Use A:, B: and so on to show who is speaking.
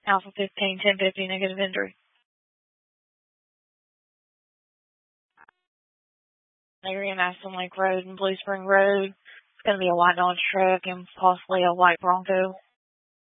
A: Alpha 15, 1050, negative entry. Area in Aston Lake Road and Blue Spring Road. It's going to be a white Dodge truck and possibly a white Bronco.